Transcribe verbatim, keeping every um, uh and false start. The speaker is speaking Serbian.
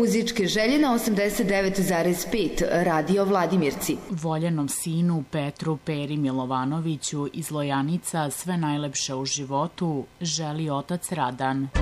Muzičke želje na osamdeset devet zarez pet Radio Vladimirci. Voljenom sinu Petru Peri Milovanoviću iz Lojanica sve najlepše u životu želi otac Radan.